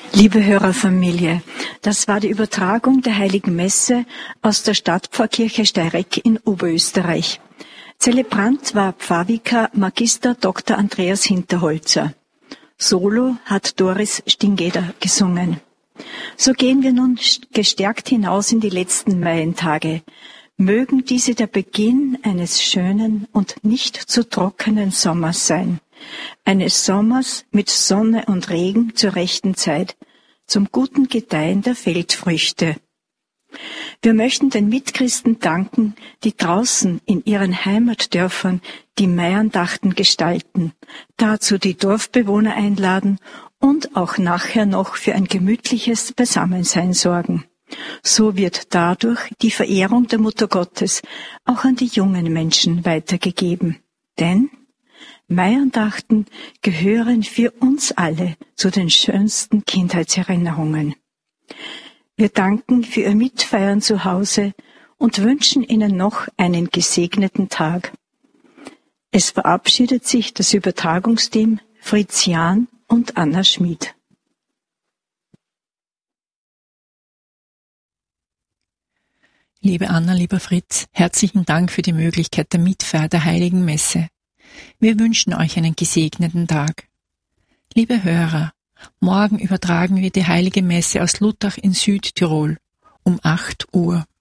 Liebe Hörerfamilie, das war die Übertragung der Heiligen Messe aus der Stadtpfarrkirche Steyregg in Oberösterreich. Zelebrant war Pfarrvikar Magister Dr. Andreas Hinterholzer. Solo hat Doris Stingeder gesungen. So gehen wir nun gestärkt hinaus in die letzten Maientage. Mögen diese der Beginn eines schönen und nicht zu trockenen Sommers sein. Eines Sommers mit Sonne und Regen zur rechten Zeit, zum guten Gedeihen der Feldfrüchte. Wir möchten den Mitchristen danken, die draußen in ihren Heimatdörfern die Maiandachten gestalten, dazu die Dorfbewohner einladen und auch nachher noch für ein gemütliches Beisammensein sorgen. So wird dadurch die Verehrung der Mutter Gottes auch an die jungen Menschen weitergegeben. Denn Maiandachten gehören für uns alle zu den schönsten Kindheitserinnerungen. Wir danken für Ihr Mitfeiern zu Hause und wünschen Ihnen noch einen gesegneten Tag. Es verabschiedet sich das Übertragungsteam Fritz Jahn und Anna Schmid. Liebe Anna, lieber Fritz, herzlichen Dank für die Möglichkeit der Mitfeier der Heiligen Messe. Wir wünschen euch einen gesegneten Tag. Liebe Hörer, morgen übertragen wir die Heilige Messe aus Luttach in Südtirol um 8 Uhr.